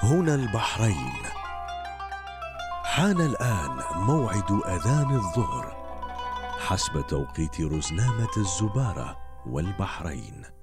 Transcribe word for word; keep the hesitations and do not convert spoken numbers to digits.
هنا البحرين. حان الآن موعد أذان الظهر حسب توقيت رزنامة الزبارة والبحرين.